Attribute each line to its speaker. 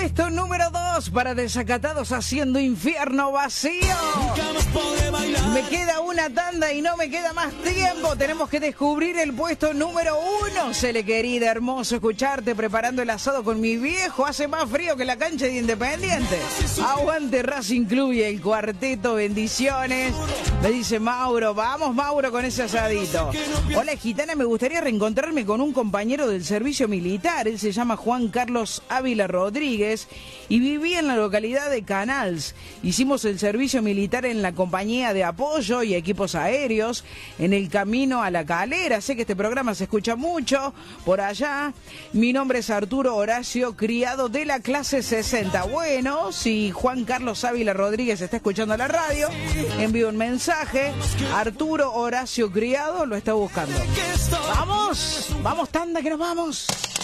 Speaker 1: puesto número 2 para Desacatados haciendo infierno vacío. Me queda una tanda y no me queda más tiempo. Tenemos que descubrir el puesto número 1. Cele, querida, hermoso escucharte preparando el asado con mi viejo. Hace más frío que la cancha de Independiente. Aguante Racing Club y el cuarteto, bendiciones. Me dice Mauro, vamos Mauro con ese asadito. Hola gitana, me gustaría reencontrarme con un compañero del servicio militar. Él se llama Juan Carlos Ávila Rodríguez y vivía en la localidad de Canals. Hicimos el servicio militar en la compañía de apoyo y equipos aéreos en el camino a La Calera. Sé que este programa se escucha mucho por allá. Mi nombre es Arturo Horacio Criado de la clase 60. Bueno, si Juan Carlos Ávila Rodríguez está escuchando la radio, envío un mensaje. Arturo Horacio Criado lo está buscando. Vamos, vamos tanda que nos vamos.